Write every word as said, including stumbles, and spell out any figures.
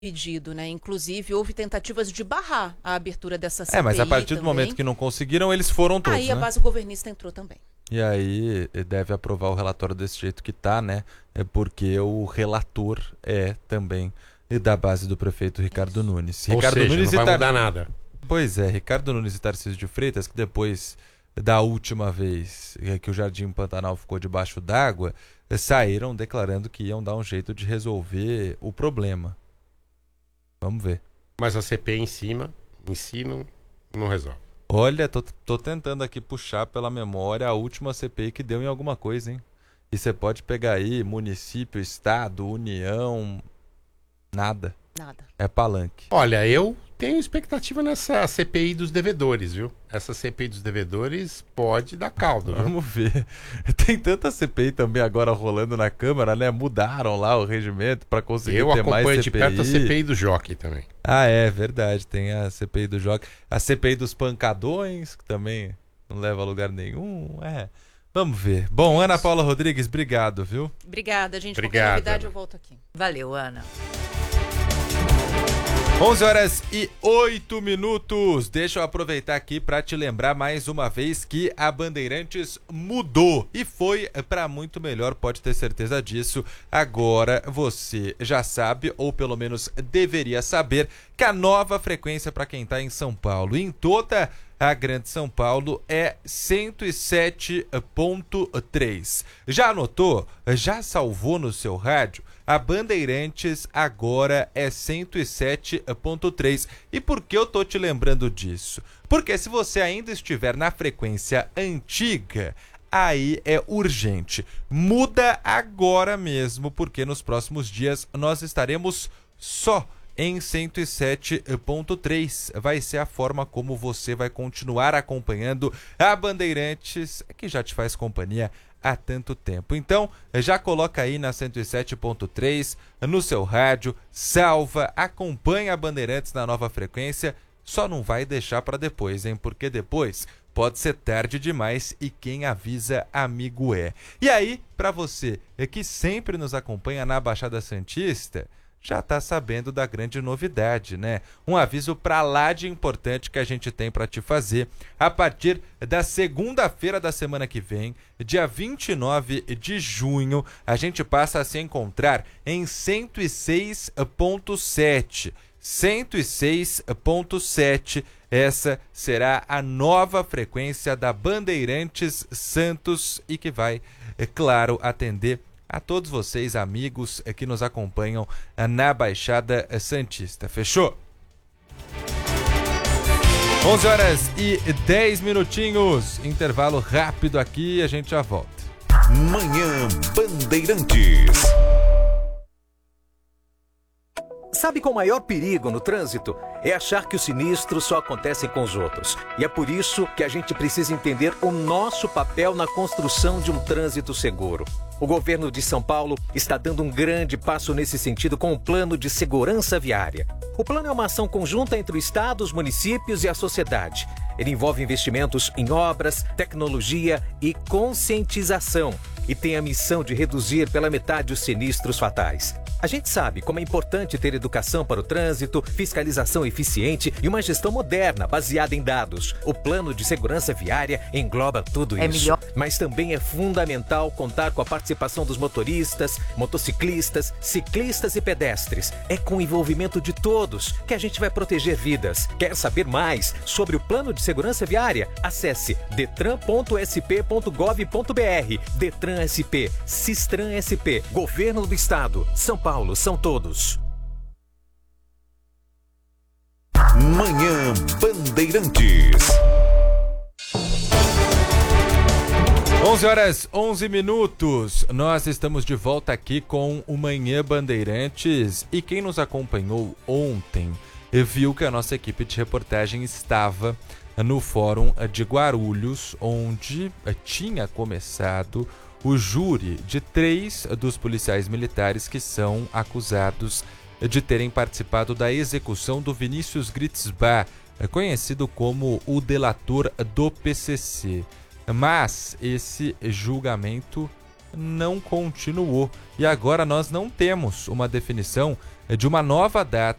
pedido, né? Inclusive, houve tentativas de barrar a abertura dessa C P I. É, mas a partir do também. momento que não conseguiram, eles foram todos, Aí né? a base governista entrou também. E aí deve aprovar o relatório desse jeito que tá, né? É porque o relator é também da base do prefeito Ricardo Nunes. Ou Ricardo seja, Nunes não vai Tar... mudar nada. Pois é, Ricardo Nunes e Tarcísio de Freitas, que depois da última vez que o Jardim Pantanal ficou debaixo d'água, saíram declarando que iam dar um jeito de resolver o problema. Vamos ver. Mas a C P I em cima, em si, não, não resolve. Olha, tô, tô tentando aqui puxar pela memória a última C P I que deu em alguma coisa, hein? E você pode pegar aí município, estado, União, nada. Nada. É palanque. Olha, eu tenho expectativa nessa C P I dos devedores, viu? Essa C P I dos devedores pode dar caldo, viu? Vamos ver. Tem tanta C P I também agora rolando na Câmara, né? Mudaram lá o regimento para conseguir Eu ter mais acompanho C P I. de perto a C P I do Jockey também. Ah, é verdade. Tem a C P I do Jockey. A C P I dos pancadões, que também não leva a lugar nenhum. É. Vamos ver. Bom, Ana Paula Rodrigues, obrigado, viu? Obrigada, gente. Obrigado, Qualquer novidade Ana. eu volto aqui. Valeu, Ana. onze horas e oito minutos. Deixa eu aproveitar aqui para te lembrar mais uma vez que a Bandeirantes mudou e foi para muito melhor, pode ter certeza disso. Agora você já sabe, ou pelo menos deveria saber, que a nova frequência para quem está em São Paulo, em toda a Grande São Paulo, é cento e sete ponto três. Já anotou? Já salvou no seu rádio? A Bandeirantes agora é cento e sete ponto três. E por que eu tô te lembrando disso? Porque se você ainda estiver na frequência antiga, aí é urgente. Muda agora mesmo, porque nos próximos dias nós estaremos só em cento e sete ponto três. Vai ser a forma como você vai continuar acompanhando a Bandeirantes, que já te faz companhia há tanto tempo. Então, já coloca aí na cento e sete ponto três no seu rádio, salva, acompanha a Bandeirantes na nova frequência, só não vai deixar para depois, hein? Porque depois pode ser tarde demais e quem avisa, amigo é. E aí, para você que sempre nos acompanha na Baixada Santista, já está sabendo da grande novidade, né? Um aviso para lá de importante que a gente tem para te fazer. A partir da segunda-feira da semana que vem, dia vinte e nove de junho, a gente passa a se encontrar em cento e seis ponto sete. cento e seis ponto sete. Essa será a nova frequência da Bandeirantes Santos e que vai, é claro, atender a todos vocês, amigos que nos acompanham na Baixada Santista. Fechou? onze horas e dez minutinhos. Intervalo rápido aqui e a gente já volta. Manhã Bandeirantes. Sabe qual o maior perigo no trânsito? É achar que os sinistros só acontecem com os outros. E é por isso que a gente precisa entender o nosso papel na construção de um trânsito seguro. O governo de São Paulo está dando um grande passo nesse sentido com o Plano de Segurança Viária. O plano é uma ação conjunta entre o Estado, os municípios e a sociedade. Ele envolve investimentos em obras, tecnologia e conscientização e tem a missão de reduzir pela metade os sinistros fatais. A gente sabe como é importante ter educação para o trânsito, fiscalização eficiente e uma gestão moderna baseada em dados. O Plano de Segurança Viária engloba tudo É isso. melhor. Mas também é fundamental contar com a participação dos motoristas, motociclistas, ciclistas e pedestres. É com o envolvimento de todos que a gente vai proteger vidas. Quer saber mais sobre o Plano de Segurança Viária? Acesse detran ponto s p ponto gov ponto b r. Detran S P, Sistran S P, Governo do Estado, São Paulo, são todos. Manhã Bandeirantes. onze horas, onze minutos. Nós estamos de volta aqui com o Manhã Bandeirantes. E quem nos acompanhou ontem viu que a nossa equipe de reportagem estava no Fórum de Guarulhos, onde tinha começado o júri de três dos policiais militares que são acusados de terem participado da execução do Vinícius Gritzbach, conhecido como o delator do P C C. Mas esse julgamento não continuou. E agora nós não temos uma definição de uma nova data